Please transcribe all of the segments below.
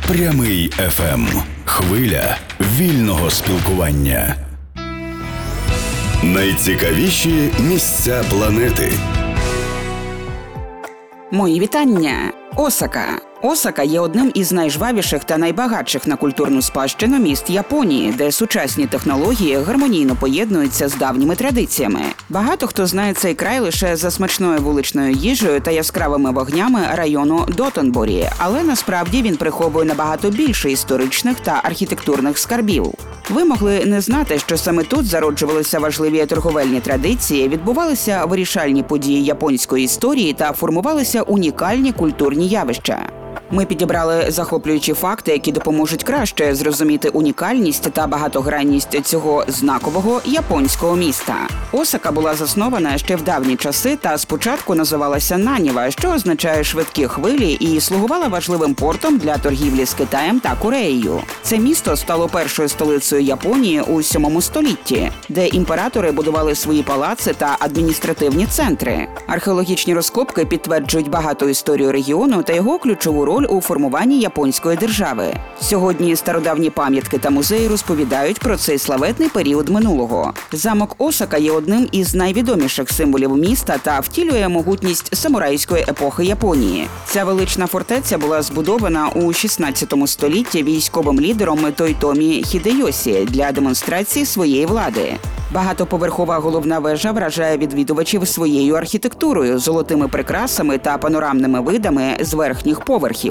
Прямий ФМ. Хвиля вільного спілкування. Найцікавіші місця планети. Мої вітання! Осака. Осака є одним із найжвавіших та найбагатших на культурну спадщину міст Японії, де сучасні технології гармонійно поєднуються з давніми традиціями. Багато хто знає цей край лише за смачною вуличною їжею та яскравими вогнями району Дотонборі, але насправді він приховує набагато більше історичних та архітектурних скарбів. Ви могли не знати, що саме тут зароджувалися важливі торговельні традиції, відбувалися вирішальні події японської історії та формувалися унікальні культурні явища. Ми підібрали захоплюючі факти, які допоможуть краще зрозуміти унікальність та багатогранність цього знакового японського міста. Осака була заснована ще в давні часи та спочатку називалася Наніва, що означає «швидкі хвилі», і слугувала важливим портом для торгівлі з Китаєм та Кореєю. Це місто стало першою столицею Японії у 7 столітті, де імператори будували свої палаци та адміністративні центри. Археологічні розкопки підтверджують багату історію регіону та його ключову роль у формуванні японської держави. Сьогодні стародавні пам'ятки та музеї розповідають про цей славетний період минулого. Замок Осака є одним із найвідоміших символів міста та втілює могутність самурайської епохи Японії. Ця велична фортеця була збудована у 16 столітті військовим лідером Тойотомі Хідейосі для демонстрації своєї влади. Багатоповерхова головна вежа вражає відвідувачів своєю архітектурою, золотими прикрасами та панорамними видами з верхніх поверхів.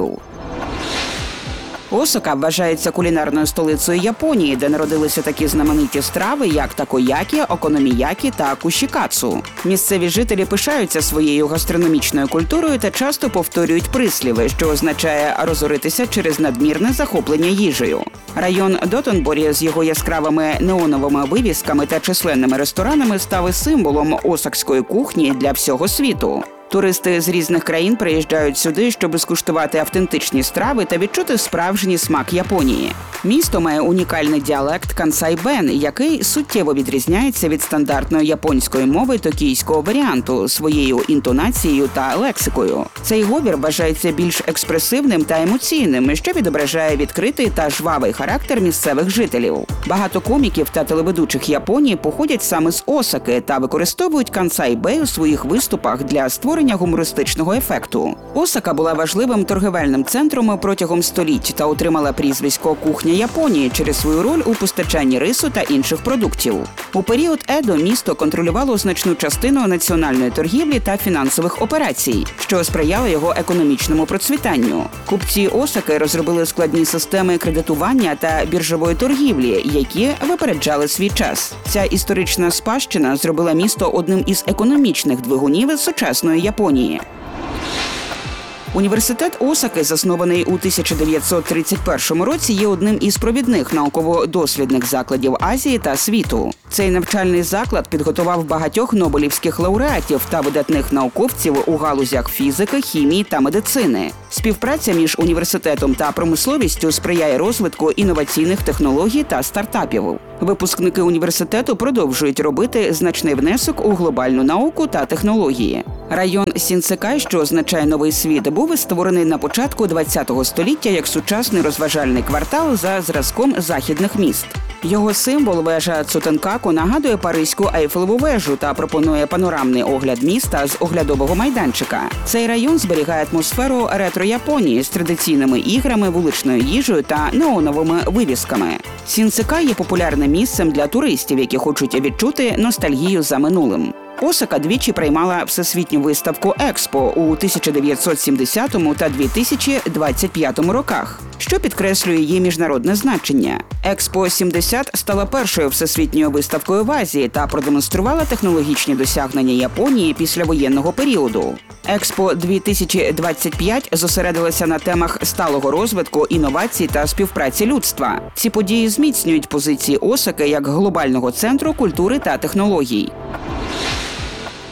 Осака вважається кулінарною столицею Японії, де народилися такі знамениті страви, як такоякі, окономіякі та кушікацу. Місцеві жителі пишаються своєю гастрономічною культурою та часто повторюють присліви, що означає розоритися через надмірне захоплення їжею. Район Дотонборі з його яскравими неоновими вивісками та численними ресторанами став символом осакської кухні для всього світу. Туристи з різних країн приїжджають сюди, щоб скуштувати автентичні страви та відчути справжній смак Японії. Місто має унікальний діалект кансай-бен, який суттєво відрізняється від стандартної японської мови токійського варіанту своєю інтонацією та лексикою. Цей говор вважається більш експресивним та емоційним, що відображає відкритий та жвавий характер місцевих жителів. Багато коміків та телеведучих Японії походять саме з Осаки та використовують кансай-бен у своїх виступах для створення гумористичного ефекту. Осака була важливим торгівельним центром протягом століть та отримала прізвисько «Кухня Японії» через свою роль у постачанні рису та інших продуктів. У період Едо місто контролювало значну частину національної торгівлі та фінансових операцій, що сприяло його економічному процвітанню. Купці Осаки розробили складні системи кредитування та біржової торгівлі, які випереджали свій час. Ця історична спадщина зробила місто одним із економічних двигунів сучасної Японії. Університет Осаки, заснований у 1931 році, є одним із провідних науково-дослідних закладів Азії та світу. Цей навчальний заклад підготував багатьох нобелівських лауреатів та видатних науковців у галузях фізики, хімії та медицини. Співпраця між університетом та промисловістю сприяє розвитку інноваційних технологій та стартапів. Випускники університету продовжують робити значний внесок у глобальну науку та технології. Район Сінсекай, що означає «новий світ», був створений на початку ХХ століття як сучасний розважальний квартал за зразком західних міст. Його символ, вежа Цутенкаку, нагадує Паризьку Ейфелеву вежу та пропонує панорамний огляд міста з оглядового майданчика. Цей район зберігає атмосферу ретро-Японії з традиційними іграми, вуличною їжею та неоновими вивісками. Сінсекай є популярним місцем для туристів, які хочуть відчути ностальгію за минулим. Осака двічі приймала всесвітню виставку Експо у 1970 та 2025 роках, що підкреслює її міжнародне значення. Експо-70 стала першою всесвітньою виставкою в Азії та продемонструвала технологічні досягнення Японії післявоєнного періоду. Експо-2025 зосередилася на темах сталого розвитку, інновацій та співпраці людства. Ці події зміцнюють позиції Осаки як глобального центру культури та технологій.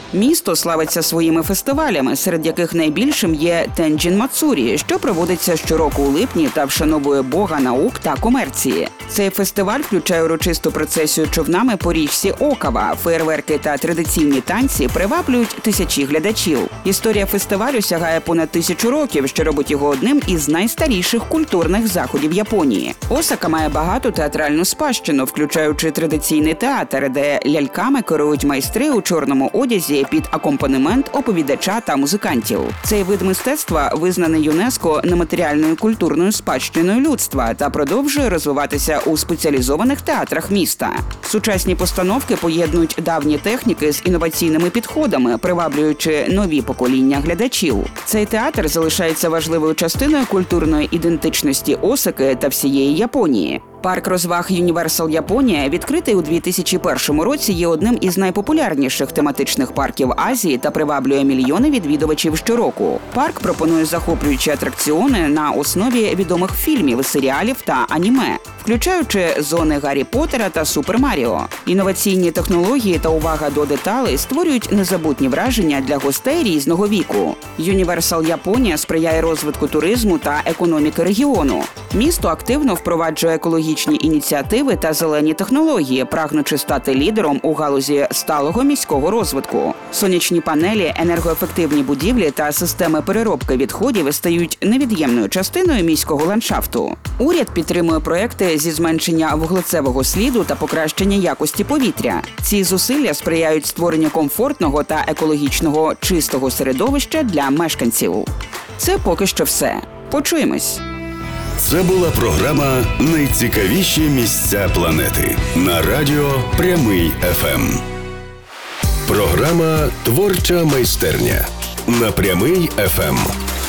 Місто славиться своїми фестивалями, серед яких найбільшим є Тенджін Мацурі, що проводиться щороку у липні та вшановує бога наук та комерції. Цей фестиваль включає урочисту процесію човнами по річці Окава, феєрверки та традиційні танці приваблюють тисячі глядачів. Історія фестивалю сягає понад 1000 років, що робить його одним із найстаріших культурних заходів Японії. Осака має багату театральну спадщину, включаючи традиційний театр, де ляльками керують майстри у чорному одязі під акомпанемент оповідача та музикантів. Цей вид мистецтва визнаний ЮНЕСКО нематеріальною культурною спадщиною людства та продовжує розвиватися у спеціалізованих театрах міста. Сучасні постановки поєднують давні техніки з інноваційними підходами, приваблюючи нові покоління глядачів. Цей театр залишається важливою частиною культурної ідентичності Осаки та всієї Японії. Парк розваг Universal Японія, відкритий у 2001 році, є одним із найпопулярніших тематичних парків Азії та приваблює мільйони відвідувачів щороку. Парк пропонує захоплюючі атракціони на основі відомих фільмів, серіалів та аніме, включаючи зони Гаррі Поттера та Супер Маріо. Інноваційні технології та увага до деталей створюють незабутні враження для гостей різного віку. Universal Японія сприяє розвитку туризму та економіки регіону. Місто активно впроваджує екологічні ініціативи та зелені технології, прагнучи стати лідером у галузі сталого міського розвитку. Сонячні панелі, енергоефективні будівлі та системи переробки відходів стають невід'ємною частиною міського ландшафту. Уряд підтримує проекти зі зменшення вуглецевого сліду та покращення якості повітря. Ці зусилля сприяють створенню комфортного та екологічного чистого середовища для мешканців. Це поки що все. Почуємось. Це була програма «Найцікавіші місця планети» на радіо Прямий ФМ. Програма «Творча майстерня» на Прямий ФМ.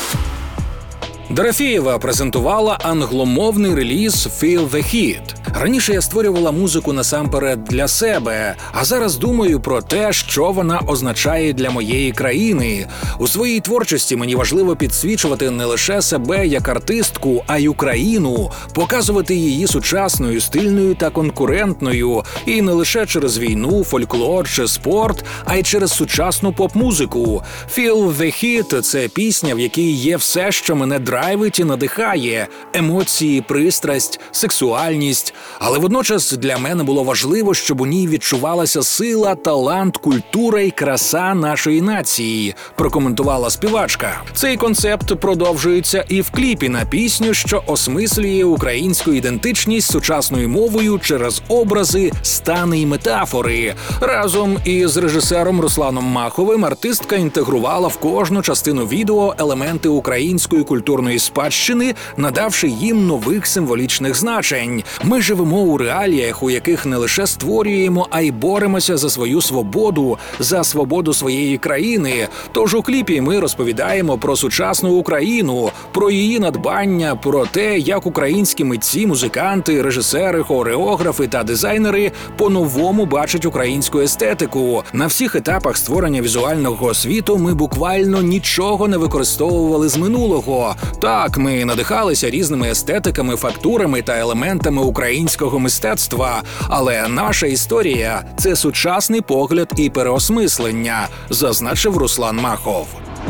Дорофєєва презентувала англомовний реліз «Feel the Heat». Раніше я створювала музику насамперед для себе, а зараз думаю про те, що вона означає для моєї країни. У своїй творчості мені важливо підсвічувати не лише себе як артистку, а й Україну, показувати її сучасною, стильною та конкурентною. І не лише через війну, фольклор чи спорт, а й через сучасну поп-музику. «Feel the Heat» – це пісня, в якій є все, що мене драйвить і надихає – емоції, пристрасть, сексуальність. Але водночас для мене було важливо, щоб у ній відчувалася сила, талант, культура і краса нашої нації, прокоментувала співачка. Цей концепт продовжується і в кліпі на пісню, що осмислює українську ідентичність сучасною мовою через образи, стани й метафори. Разом із режисером Русланом Маховим артистка інтегрувала в кожну частину відео елементи української культурної спадщини, надавши їм нових символічних значень. Ми живемо у реаліях, у яких не лише створюємо, а й боремося за свою свободу, за свободу своєї країни. Тож у кліпі ми розповідаємо про сучасну Україну, про її надбання, про те, як українські митці, музиканти, режисери, хореографи та дизайнери по-новому бачать українську естетику. На всіх етапах створення візуального світу ми буквально нічого не використовували з минулого. Так, ми надихалися різними естетиками, фактурами та елементами українського мистецтва, але наша історія – це сучасний погляд і переосмислення, зазначив Руслан Махов.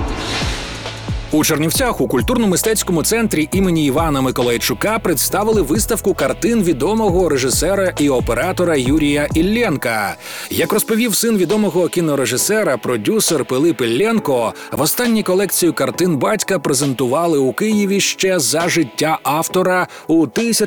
У Чернівцях у культурно-мистецькому центрі імені Івана Миколайчука представили виставку картин відомого режисера і оператора Юрія Іллєнка. Як розповів син відомого кінорежисера, продюсер Пилип Іллєнко, востаннє колекцію картин батька презентували у Києві ще за життя автора у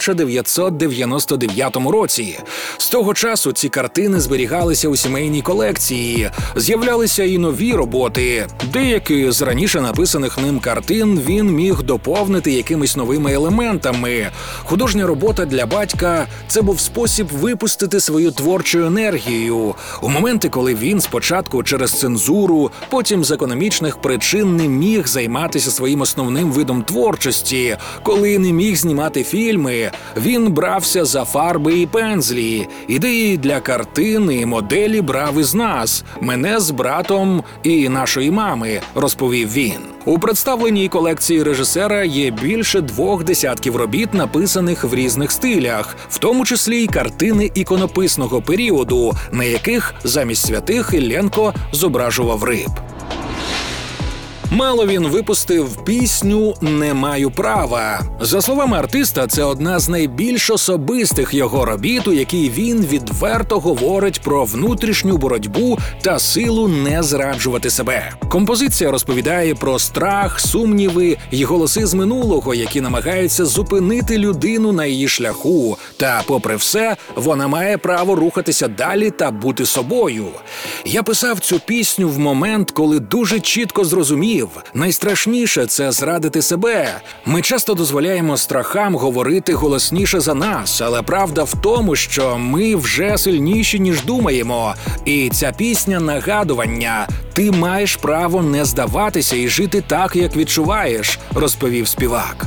1999 році. З того часу ці картини зберігалися у сімейній колекції. З'являлися і нові роботи. Деякі з раніше написаних ним картин він міг доповнити якимись новими елементами. Художня робота для батька – це був спосіб випустити свою творчу енергію. У моменти, коли він спочатку через цензуру, потім з економічних причин не міг займатися своїм основним видом творчості, коли не міг знімати фільми, він брався за фарби і пензлі. Ідеї для картин і моделі брав із нас – мене з братом і нашої мами, розповів він. У представленій колекції режисера є більше 20 робіт, написаних в різних стилях, в тому числі й картини іконописного періоду, на яких замість святих Іллєнко зображував риб. Мало він випустив пісню «Не маю права». За словами артиста, це одна з найбільш особистих його робіт, у якій він відверто говорить про внутрішню боротьбу та силу не зраджувати себе. Композиція розповідає про страх, сумніви й голоси з минулого, які намагаються зупинити людину на її шляху. Та, попри все, вона має право рухатися далі та бути собою. Я писав цю пісню в момент, коли дуже чітко зрозумів, найстрашніше – це зрадити себе. Ми часто дозволяємо страхам говорити голосніше за нас, але правда в тому, що ми вже сильніші, ніж думаємо. І ця пісня – нагадування. Ти маєш право не здаватися і жити так, як відчуваєш, розповів співак.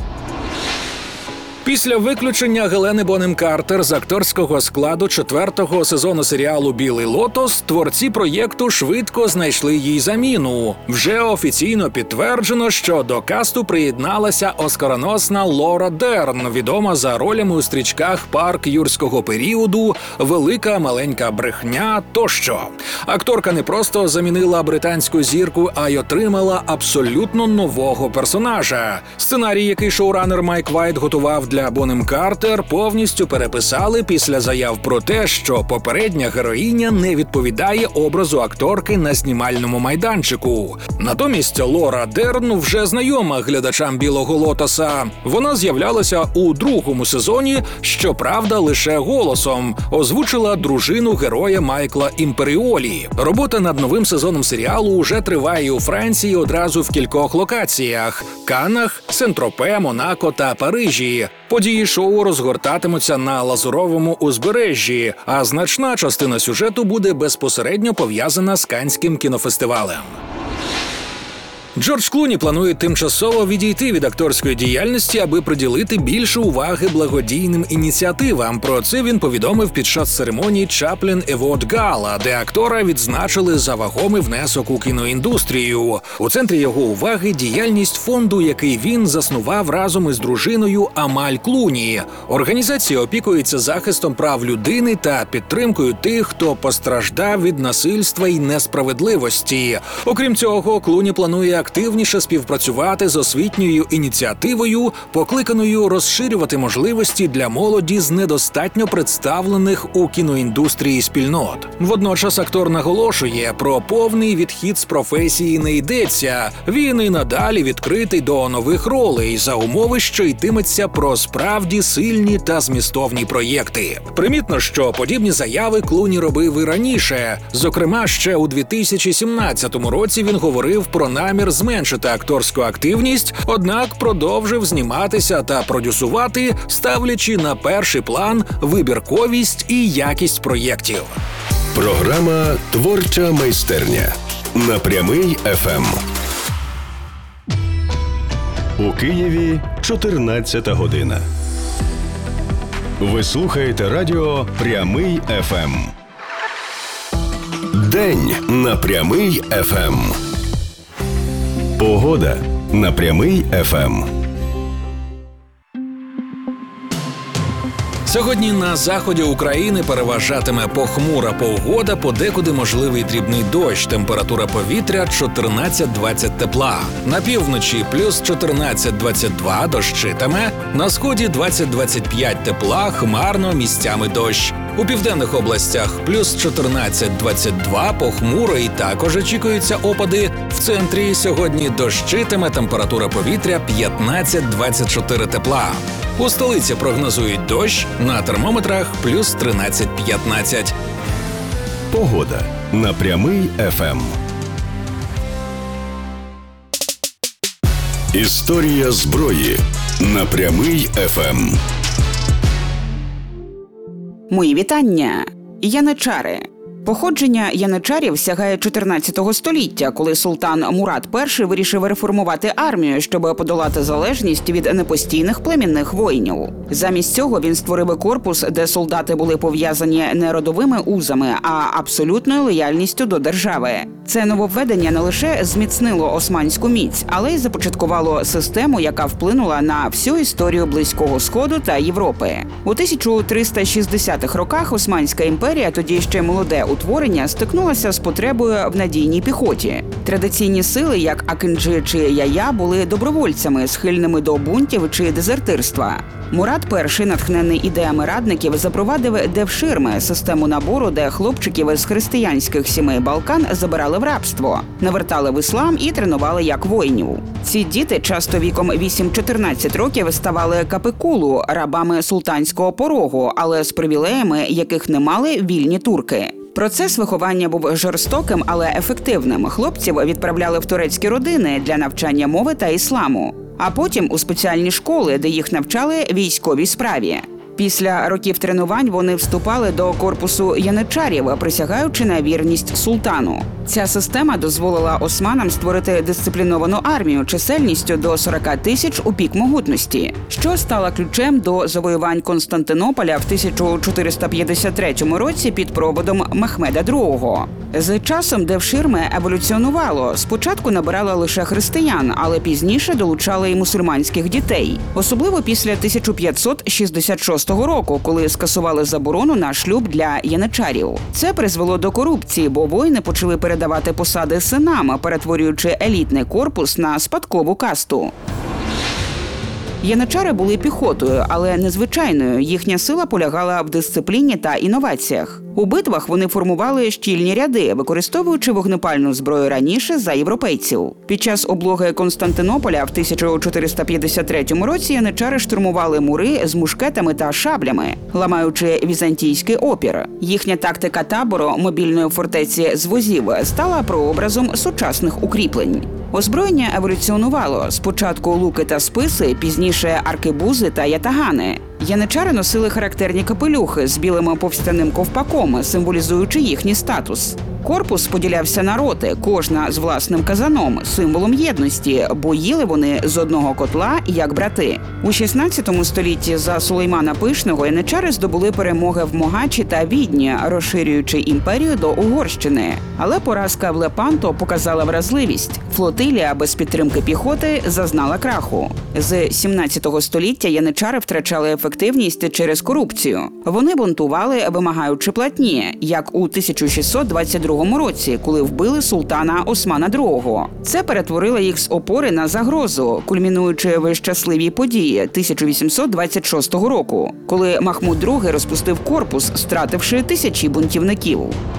Після виключення Гелени Бонем Картер з акторського складу 4-го сезону серіалу «Білий лотос» творці проєкту швидко знайшли їй заміну. Вже офіційно підтверджено, що до касту приєдналася оскароносна Лора Дерн, відома за ролями у стрічках «Парк юрського періоду», «Велика маленька брехня» тощо. Акторка не просто замінила британську зірку, а й отримала абсолютно нового персонажа. Сценарій, який шоуранер Майк Вайт готував для Бонем Картер, повністю переписали після заяв про те, що попередня героїня не відповідає образу акторки на знімальному майданчику. Натомість Лора Дерн вже знайома глядачам «Білого лотоса». Вона з'являлася у 2-му сезоні, щоправда, лише голосом. Озвучила дружину героя Майкла Імперіолі. Робота над новим сезоном серіалу уже триває у Франції одразу в кількох локаціях – Каннах, Сен-Тропе, Монако та Парижі. Події шоу розгортатимуться на Лазуровому узбережжі, а значна частина сюжету буде безпосередньо пов'язана з Каннським кінофестивалем. Джордж Клуні планує тимчасово відійти від акторської діяльності, аби приділити більше уваги благодійним ініціативам. Про це він повідомив під час церемонії Chaplin Award Gala, де актора відзначили за вагомий внесок у кіноіндустрію. У центрі його уваги діяльність фонду, який він заснував разом із дружиною Амаль Клуні. Організація опікується захистом прав людини та підтримкою тих, хто постраждав від насильства і несправедливості. Окрім цього, Клуні планує активніше співпрацювати з освітньою ініціативою, покликаною розширювати можливості для молоді з недостатньо представлених у кіноіндустрії спільнот. Водночас актор наголошує, про повний відхід з професії не йдеться. Він і надалі відкритий до нових ролей, за умови, що йтиметься про справді сильні та змістовні проєкти. Примітно, що подібні заяви Клуні робив і раніше. Зокрема, ще у 2017 році він говорив про намір зменшити акторську активність, однак продовжив зніматися та продюсувати, ставлячи на перший план вибірковість і якість проєктів. Програма «Творча майстерня» на Прямий ФМ. У Києві 14 година. Ви слухаєте радіо «Прямий ФМ». День на Прямий ФМ. Погода на Прямий ФМ. Сьогодні на заході України переважатиме похмура погода, подекуди можливий дрібний дощ, температура повітря 14-20 тепла. На півночі плюс 14-22 дощитиме, на сході 20-25 тепла, хмарно, місцями дощ. У південних областях плюс 14-22 похмуро і також очікуються опади. В центрі сьогодні дощитиме, температура повітря 15-24 тепла. У столиці прогнозують дощ, на термометрах плюс 13-15. Погода на Прямий ФМ. Історія зброї на Прямий ФМ. Мої вітання. Яничари. Походження яничарів сягає 14 століття, коли султан Мурад І вирішив реформувати армію, щоб подолати залежність від непостійних племінних воїнів. Замість цього він створив корпус, де солдати були пов'язані не родовими узами, а абсолютною лояльністю до держави. Це нововведення не лише зміцнило османську міць, але й започаткувало систему, яка вплинула на всю історію Близького Сходу та Європи. У 1360-х роках Османська імперія, тоді ще молоде утворення, стикнулася з потребою в надійній піхоті. Традиційні сили, як акинджі чи яя, були добровольцями, схильними до бунтів чи дезертирства. Мурад І, натхнений ідеями радників, запровадив девширми – систему набору, де хлопчиків з християнських сімей Балкан забирали в рабство, навертали в іслам і тренували як воїнів. Ці діти, часто віком 8-14 років, ставали капикулу – рабами султанського порогу, але з привілеями, яких не мали вільні турки. Процес виховання був жорстоким, але ефективним. Хлопців відправляли в турецькі родини для навчання мови та ісламу, а потім у спеціальні школи, де їх навчали військовій справі. Після років тренувань вони вступали до корпусу яничарів, присягаючи на вірність султану. Ця система дозволила османам створити дисципліновану армію чисельністю до 40 тисяч у пік могутності, що стало ключем до завоювань Константинополя в 1453 році під проводом Мехмеда II. З часом девширме еволюціонувало. Спочатку набирали лише християн, але пізніше долучали й мусульманських дітей. Особливо після 1566 року, коли скасували заборону на шлюб для яничарів. Це призвело до корупції, бо воїни почали передавати посади синам, перетворюючи елітний корпус на спадкову касту. Яничари були піхотою, але незвичайною. Їхня сила полягала в дисципліні та інноваціях. У битвах вони формували щільні ряди, використовуючи вогнепальну зброю раніше за європейців. Під час облоги Константинополя в 1453 році яничари штурмували мури з мушкетами та шаблями, ламаючи візантійський опір. Їхня тактика табору мобільної фортеці з возів стала прообразом сучасних укріплень. Озброєння еволюціонувало. Спочатку луки та списи, пізніше аркебузи та ятагани. Яничари носили характерні капелюхи з білим повстяним ковпаком, символізуючи їхній статус. Корпус поділявся на роти, кожна з власним казаном, символом єдності, бо їли вони з одного котла, як брати. У 16 столітті за Сулеймана Пишного яничари здобули перемоги в Могачі та Відні, розширюючи імперію до Угорщини. Але поразка в Лепанто показала вразливість. Флотилія без підтримки піхоти зазнала краху. З 17 століття яничари втрачали ефективність через корупцію. Вони бунтували, вимагаючи платні, як у 1622 році, коли вбили султана Османа II. Це перетворило їх з опори на загрозу, кульмінуючи в щасливій події 1826 року, коли Махмуд II розпустив корпус, стративши тисячі бунтівників.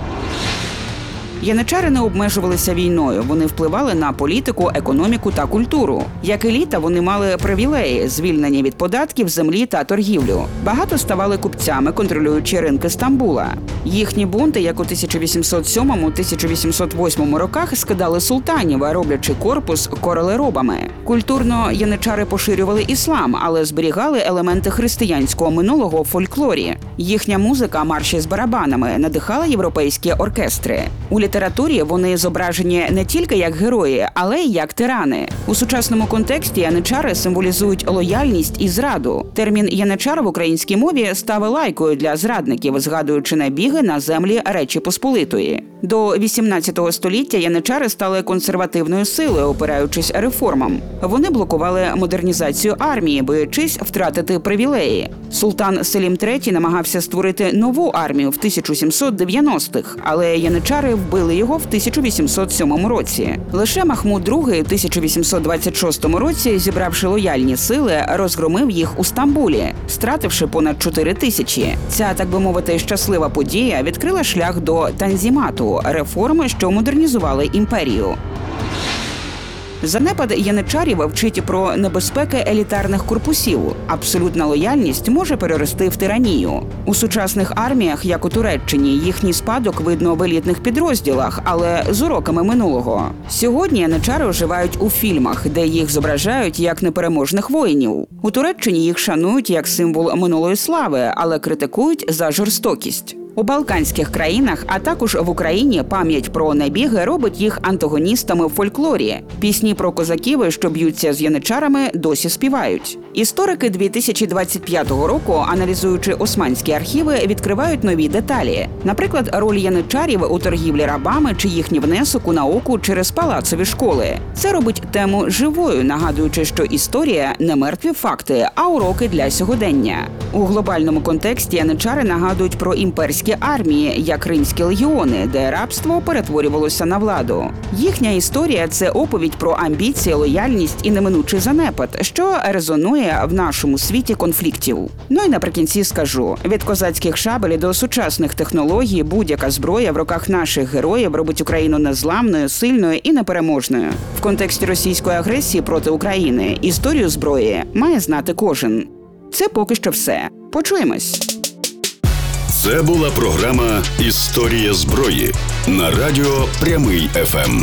Яничари не обмежувалися війною, вони впливали на політику, економіку та культуру. Як еліта, вони мали привілеї, звільнення від податків, землі та торгівлю. Багато ставали купцями, контролюючи ринки Стамбула. Їхні бунти, як у 1807-1808 роках, скидали султанів, роблячи корпус королеробами. Культурно яничари поширювали іслам, але зберігали елементи християнського минулого в фольклорі. Їхня музика, марші з барабанами, надихала європейські оркестри. У літературі вони зображені не тільки як герої, але й як тирани. У сучасному контексті яничари символізують лояльність і зраду. Термін «яничар» в українській мові став лайкою для зрадників, згадуючи набіги на землі Речі Посполитої. До 18 століття яничари стали консервативною силою, опираючись реформам. Вони блокували модернізацію армії, боячись втратити привілеї. Султан Селім III намагався створити нову армію в 1790-х, але яничари вбили його в 1807 році. Лише Махмуд II в 1826 році, зібравши лояльні сили, розгромив їх у Стамбулі, стративши понад 4 тисячі. Ця, так би мовити, щаслива подія відкрила шлях до танзімату – реформи, що модернізували імперію. Занепад яничарів вчить про небезпеки елітарних корпусів. Абсолютна лояльність може перерости в тиранію. У сучасних арміях, як у Туреччині, їхній спадок видно в елітних підрозділах, але з уроками минулого. Сьогодні яничари оживають у фільмах, де їх зображають як непереможних воїнів. У Туреччині їх шанують як символ минулої слави, але критикують за жорстокість. У балканських країнах, а також в Україні пам'ять про набіги робить їх антагоністами в фольклорі. Пісні про козаків, що б'ються з яничарами, досі співають. Історики 2025 року, аналізуючи османські архіви, відкривають нові деталі. Наприклад, роль яничарів у торгівлі рабами чи їхній внесок у науку через палацові школи. Це робить тему живою, нагадуючи, що історія – не мертві факти, а уроки для сьогодення. У глобальному контексті яничари нагадують про імперські армії, як римські легіони, де рабство перетворювалося на владу. Їхня історія – це оповідь про амбіції, лояльність і неминучий занепад, що резонує в нашому світі конфліктів. Ну і наприкінці скажу, від козацьких шабель до сучасних технологій будь-яка зброя в руках наших героїв робить Україну незламною, сильною і непереможною. В контексті російської агресії проти України історію зброї має знати кожен. Це поки що все. Почуємось. Це була програма «Історія зброї» на радіо Прямий ФМ.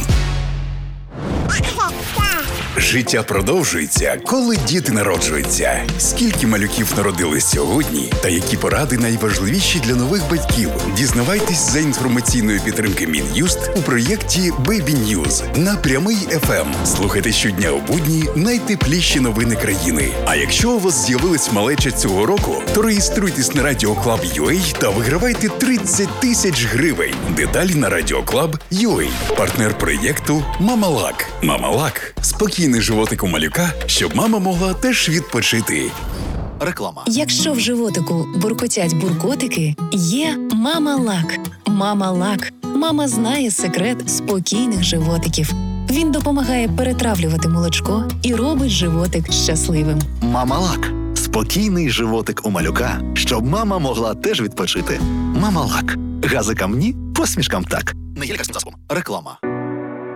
Життя продовжується, коли діти народжуються. Скільки малюків народились сьогодні та які поради найважливіші для нових батьків? Дізнавайтесь за інформаційної підтримки Мін'юст у проєкті Baby News на Прямий ФМ. Слухайте щодня у будні найтепліші новини країни. А якщо у вас з'явилась малеча цього року, то реєструйтесь на Radio Club UA та вигравайте 30 тисяч гривень. Деталі на Radio Club UA. Партнер проєкту Мамалак. Мамалак. Спокійний животик у малюка, щоб мама могла теж відпочити. Реклама. Якщо в животику буркотять буркотики, є Мамалак. Мамалак. Мама знає секрет спокійних животиків. Він допомагає перетравлювати молочко і робить животик щасливим. Мамалак. Спокійний животик у малюка, щоб мама могла теж відпочити. Мамалак. Газикам ні, посмішкам так. Не є лікарським засобом. Реклама.